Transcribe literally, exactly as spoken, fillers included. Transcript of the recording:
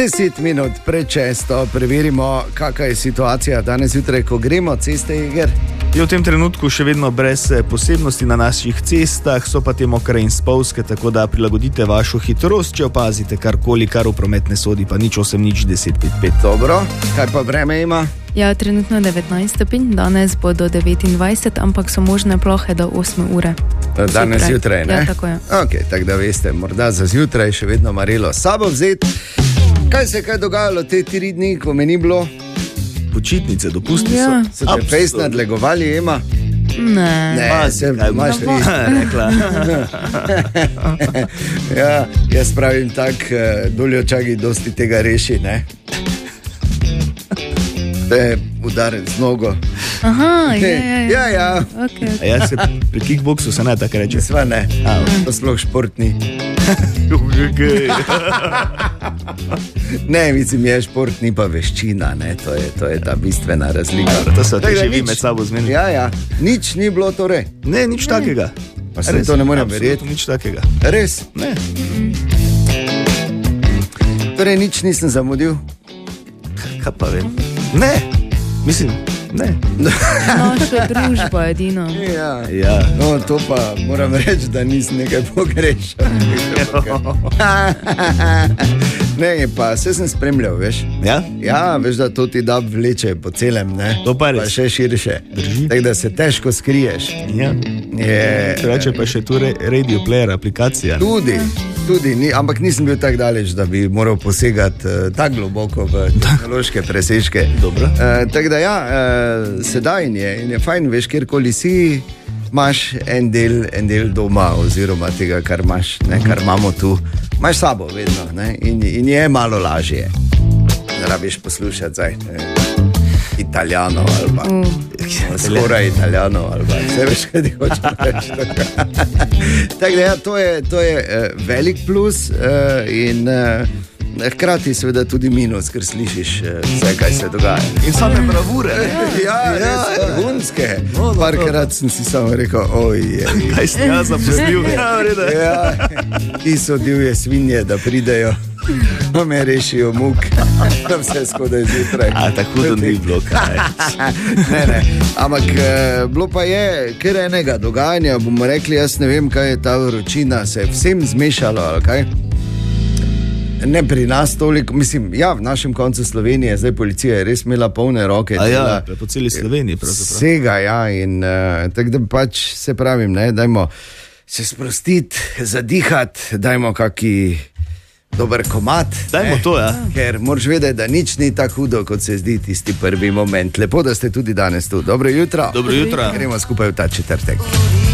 Deset minut pred često preverimo, kakva je situacija danes jutraj, ko gremo ceste, Iger. Je v tem trenutku še vedno brez posebnosti na naših cestah, so pa te mokre in spolzke, tako da prilagodite vašo hitrost, če opazite karkoli, kar v promet ne sodi, pa nič osem, nič deset, pet, pet. Dobro, kaj pa vreme ima? Ja, trenutno devetnajst stopinj, danes bo do devetindvajset, ampak so možne plohe do osme ure. Danes zjutraj, ne? Ja, tako je. Ok, tako da veste, morda za zjutraj še vedno marelo sabo vzeti. Kaj se je kaj dogajalo te tri dni, ko me ni bilo? Počitnice, dopusti Ja. so. So te fejst nadlegovali, Ema? Ne. Ne, Pa, se kaj imaš bomo res. rekla. Ja, jaz pravim tak, eh, doljočaki dosti tega reši, ne? To je udarec z nogo. Aha, ja, ja, ja. Ja, ja. Okay, A okay. jaz se pri kickboksu se ne tako reče. Sva ne, A, to sploh športni. Ne, mislim, je šport, ni pa veščina, ne? To je, to je ta bistvena razlika. Dobro, to so te Tako da že vi nič- med sabo zmenili. Ja, ja, nič ni bilo torej. Ne, nič takega. Pa se to ne morem absolutno verjeti. Nič takega. Res? Ne. Torej nič nisem zamudil. Kaj pa vem? Ne. Mislim, ne. Naša družba edino. Ja. Ja. No, to pa moram reči, da nisem nekaj pogrešal. Ne, pa vse sem spremljal, veš. Ja? Ja, veš, da to ti da vleče po celem, ne? To pa res. Pa še širše. Drži. Tako da se težko skriješ. Ja. Je, Reče pa še tu re- Radio Player aplikacija. ne? tudi, tudi, ni, ampak nisem bil tako daleč, da bi moral posegati uh, tako globoko v tehnološke presežke. Dobro. Uh, tako da ja, uh, sedaj in je, in je fajn, veš, kjerkoli si, imaš en del, en del doma, oziroma tega, kar imaš, ne, kar imamo tu, imaš sabo vedno, ne, in, in je malo lažje. Ne rabiš poslušati zdaj, ne, Italijanov ali pa Uh, skoraj Italijanov ali pa vse veš, kaj ti hočem reči. Tako da ja, to je, to je uh, velik plus uh, in uh, hkrati seveda tudi minus, ker slišiš uh, vse, kaj se dogaja. In same bravure. ne? Ja, res vrhunske. No, no, Parkrat sem si samo rekel, oj, Kaj si jaz zaposlil? Ja, v redu. ja, ti so divje svinje, da pridejo, da me rešijo muk, da vse skodaj zjutraj. A tako hudo ni bilo, kaj. Ne, ne. Ampak eh, bilo pa je kar enega dogajanja, bomo rekli, jaz ne vem, kaj je ta vročina, se je vsem zmešalo, ali kaj? Ne pri nas toliko, mislim, ja, v našem koncu Slovenije, zdaj policija je res imela polne roke. A ja, dela po celi Sloveniji pravzaprav. Vsega, ja, in uh, tako da pač se pravim, ne, dajmo se sprostiti, zadihati, dajmo kaki dober komad. Dajmo ne, to, ja. Ker moraš vedeti, da nič ni tako hudo, kot se zdi tisti prvi moment. Lepo, da ste tudi danes tu. Dobro jutro. Dobro jutro. Gremo skupaj v ta četrtek.